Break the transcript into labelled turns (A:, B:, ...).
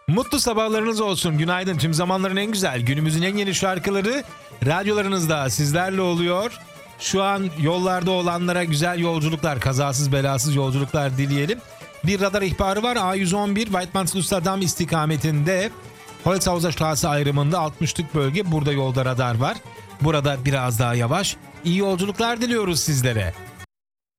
A: Mutlu sabahlarınız olsun. Günaydın. Tüm zamanların en güzel, günümüzün en yeni şarkıları radyolarınızda sizlerle oluyor. Şu an yollarda olanlara güzel yolculuklar, kazasız belasız yolculuklar dileyelim. Bir radar ihbarı var. A111 Weidmannsluster istikametinde Holzhauser Straße ayrımında 60'lık bölge. Burada yolda radar var. Burada biraz daha yavaş. İyi yolculuklar diliyoruz sizlere.